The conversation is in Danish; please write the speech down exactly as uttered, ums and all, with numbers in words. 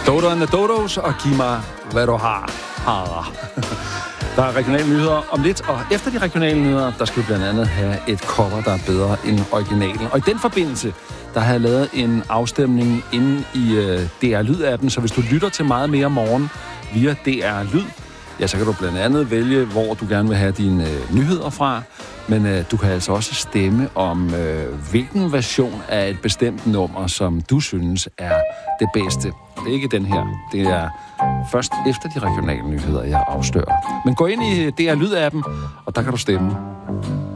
Dodo and the Dodos og giv mig, hvad du har. har. Der er regionale nyheder om lidt, og efter de regionale nyheder, der skal vi blandt andet have et cover, der er bedre end originalen. Og i den forbindelse, der har jeg lavet en afstemning inde i uh, D R Lyd-appen, så hvis du lytter til meget mere morgen via D R Lyd, ja, så kan du blandt andet vælge, hvor du gerne vil have dine uh, nyheder fra. Men uh, du kan altså også stemme om, uh, hvilken version af et bestemt nummer, som du synes er det bedste. Det er ikke den her. Det er først efter de regionale nyheder, jeg afslører. Men gå ind i D R Lyd-appen, og der kan du stemme.